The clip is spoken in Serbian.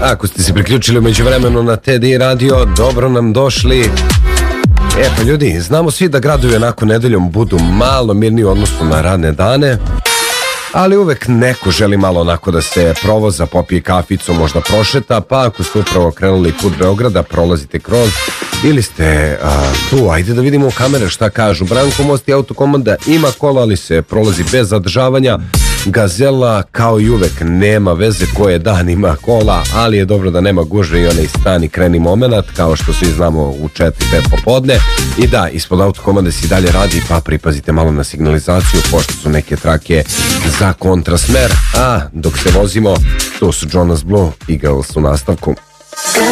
Ako ste se priključili umeđu vremenu na TDI radio, dobro nam došli. Pa ljudi, znamo svi da gradovi onako nedeljom budu malo mirniji u odnosu na radne dane, ali uvek neko želi malo onako da se provoza, popije kaficu, možda prošeta, pa ako ste upravo krenuli put Beograda, prolazite kroz ili ste tu, ajde da vidimo u kamere šta kažu. Branko Most i Autokomanda ima kola, ali se prolazi bez zadržavanja. Gazela kao i uvek nema veze koje dan ima kola, ali je dobro da nema gužve i onaj stani kreni moment, kao što svi znamo u 4-5 popodne. I da, ispod Autokomande se i dalje radi, pa pripazite malo na signalizaciju, pošto su neke trake za kontrasmer. A dok se vozimo, tu su Jonas Blue, Eagles u nastavku.